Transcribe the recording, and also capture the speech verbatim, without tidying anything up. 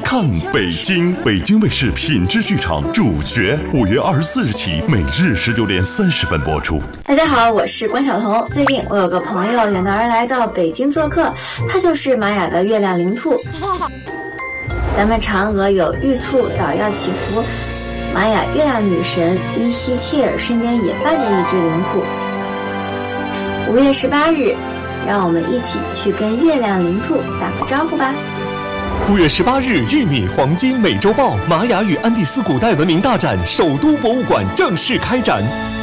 看北京，北京卫视品质剧场主角，五月二十四日起每日十九点三十分播出。 大家好，我是关晓彤。最近我有个朋友远道而来到北京做客，他就是玛雅的月亮灵兔。咱们嫦娥有玉兔捣药祈福，玛雅月亮女神伊西切尔身边也伴着一只灵兔。五月十八日，让我们一起去跟月亮灵兔打个招呼吧。 五月十八日，玉米黄金美洲豹玛雅与安第斯古代文明大展首都博物馆正式开展。